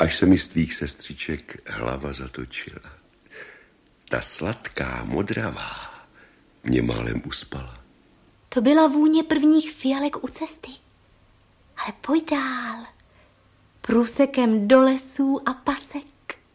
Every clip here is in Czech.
až se mi z tvých sestřiček hlava zatočila. Ta sladká modravá mě málem uspala. To byla vůně prvních fialek u cesty. Ale pojď dál. Průsekem do lesů a pasek.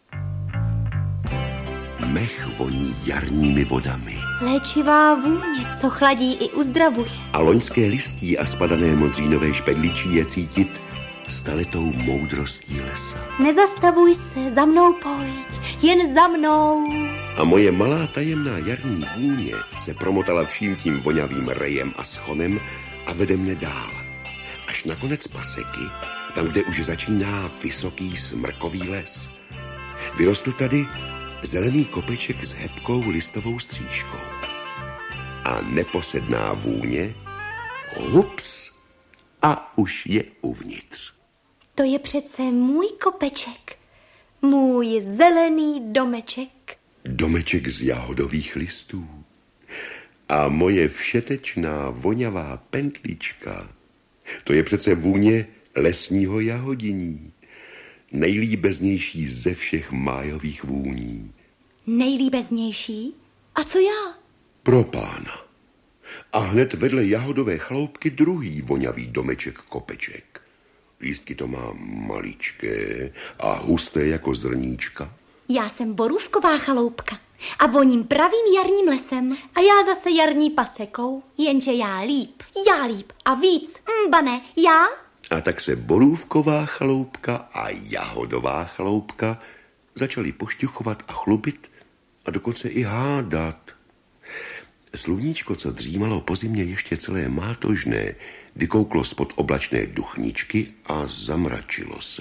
Mech voní jarními vodami. Léčivá vůně, co chladí i uzdravuje. A loňské listí a spadané modřínové špedličí je cítit staletou moudrostí lesa. Nezastavuj se, za mnou pojď, jen za mnou. A moje malá tajemná jarní vůně se promotala vším tím voňavým rejem a schonem a vede mne dál. Až na konec paseky, tam, kde už začíná vysoký smrkový les. Vyrostl tady zelený kopeček s hebkou listovou střížkou. A neposedná vůně, hups, a už je uvnitř. To je přece můj kopeček, můj zelený domeček. Domeček z jahodových listů. A moje všetečná voňavá pentlička, to je přece vůně lesního jahodiní. Nejlíbeznější ze všech májových vůní. Nejlíbeznější? A co já? Pro pána. A hned vedle jahodové chaloupky druhý voňavý domeček kopeček. Lístky to má maličké a husté jako zrníčka. Já jsem borůvková chaloupka a voním pravým jarním lesem a já zase jarní pasekou, jenže já líp a víc, bane, já? A tak se borůvková chaloupka a jahodová chaloupka začaly pošťuchovat a chlubit a dokonce i hádat. Sluníčko, co dřímalo po zimě ještě celé mátožné, vykouklo spod oblačné duchničky a zamračilo se.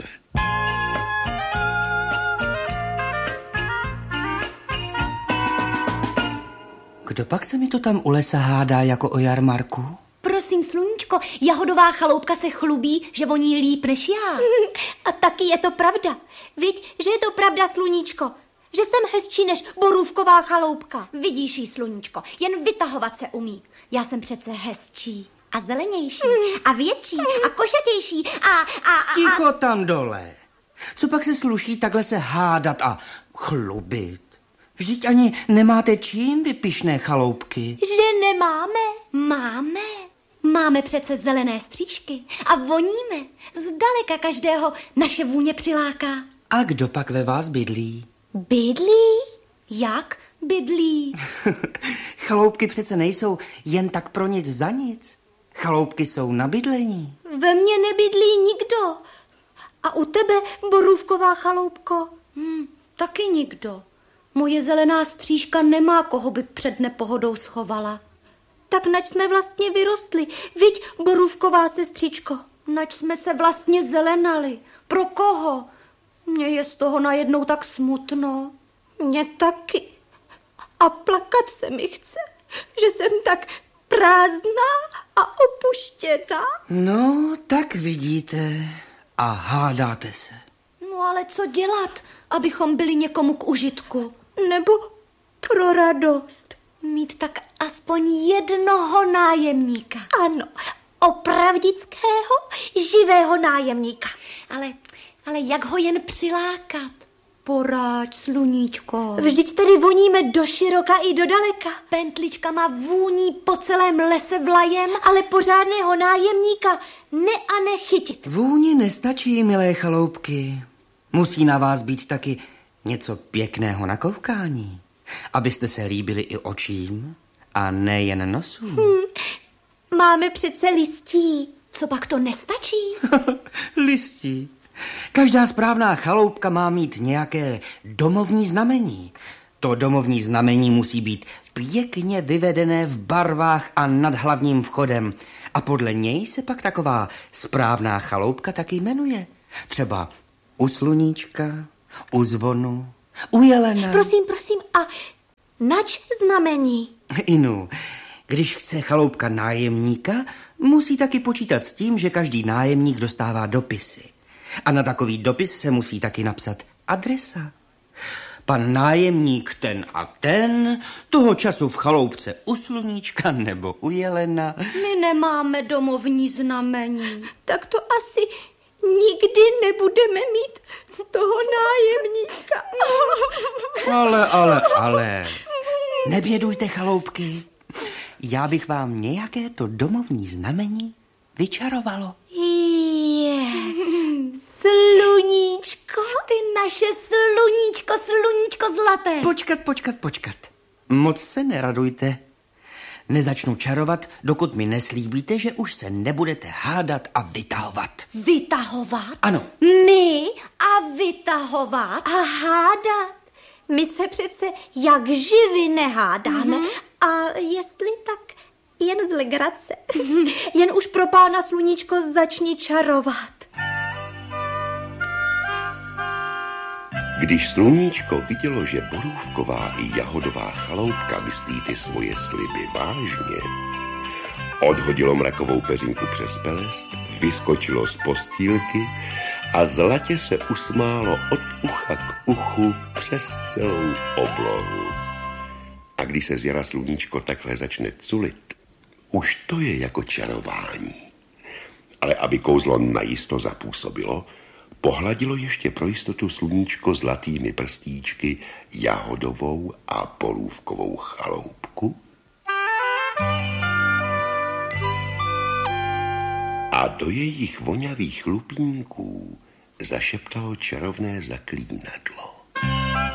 Kdo pak se mi to tam u lesa hádá jako o jarmarku? Prosím, sluníčko, jahodová chaloupka se chlubí, že voní líp než já. A taky je to pravda. Viď, že je to pravda, sluníčko, že jsem hezčí než borůvková chaloupka. Vidíš jí, sluníčko, jen vytahovat se umí. Já jsem přece hezčí a zelenější a větší a košatější a... Ticho tam dole. Co pak se sluší takhle se hádat a chlubit? Vždyť ani nemáte čím, vy pyšné chaloupky. Že nemáme? Máme. Máme přece zelené střížky a voníme. Zdaleka každého naše vůně přiláká. A kdo pak ve vás bydlí? Bydlí? Jak bydlí? Chaloupky přece nejsou jen tak pro nic za nic. Chaloupky jsou na bydlení. Ve mně nebydlí nikdo. A u tebe, borůvková chaloupko? Taky nikdo. Moje zelená střížka nemá, koho by před nepohodou schovala. Tak nač jsme vlastně vyrostli, viď, borůvková sestřičko? Nač jsme se vlastně zelenali. Pro koho? Mně je z toho najednou tak smutno. Mně taky. A plakat se mi chce, že jsem tak prázdná a opuštěná. No, tak vidíte a hádáte se. No ale co dělat, abychom byli někomu k užitku? Nebo pro radost. Mít tak aspoň jednoho nájemníka. Ano, opravdického, živého nájemníka. Ale jak ho jen přilákat? Poráď, sluníčko. Vždyť tady voníme do široka i do daleka. Pentlička má vůní po celém lese vlajem, ale pořádného nájemníka nechytit. Vůni nestačí, milé chaloupky. Musí na vás být taky něco pěkného na koukání, abyste se líbili i očím a nejen nosům. Máme přece listí. Co pak to nestačí? Listí. Každá správná chaloupka má mít nějaké domovní znamení. To domovní znamení musí být pěkně vyvedené v barvách a nad hlavním vchodem. A podle něj se pak taková správná chaloupka taky jmenuje. Třeba u sluníčka, u zvonu, u jelena. Prosím, a nač znamení? Inu, když chce chaloupka nájemníka, musí taky počítat s tím, že každý nájemník dostává dopisy. A na takový dopis se musí taky napsat adresa. Pan nájemník ten a ten, toho času v chaloupce u sluníčka nebo u jelena. My nemáme domovní znamení. Tak to asi nikdy nebudeme mít toho nájemníka. Ale. Nebědujte, chaloupky. Já bych vám nějaké to domovní znamení vyčarovalo. Sluníčko, ty naše sluníčko zlaté. Počkat. Moc se neradujte. Nezačnu čarovat, dokud mi neslíbíte, že už se nebudete hádat a vytahovat. Vytahovat? Ano. My a vytahovat a hádat. My se přece jak živy nehádáme. A jestli tak jen z legrace. Jen už pro pána sluníčko začni čarovat. Když sluníčko vidělo, že borůvková i jahodová chaloupka myslí ty svoje sliby vážně, odhodilo mrakovou peřinku přes pelest, vyskočilo z postýlky a zlatě se usmálo od ucha k uchu přes celou oblohu. A když se z jara sluníčko takhle začne culit, už to je jako čarování. Ale aby kouzlo najisto zapůsobilo, pohladilo ještě pro jistotu sluníčko zlatými prstíčky jahodovou a borůvkovou chaloupku a do jejich vonavých lupínků zašeptalo čarovné zaklínadlo.